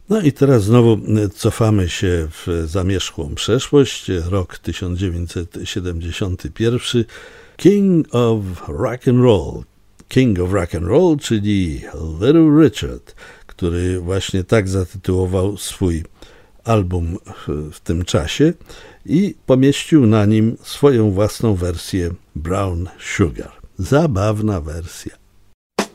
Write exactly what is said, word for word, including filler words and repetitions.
No i teraz znowu cofamy się w zamierzchłą przeszłość, rok tysiąc dziewięćset siedemdziesiąty pierwszy. King of Rock and Roll. King of Rock and Roll, czyli Little Richard, który właśnie tak zatytułował swój album w tym czasie i pomieścił na nim swoją własną wersję Brown Sugar. Zabawna wersja.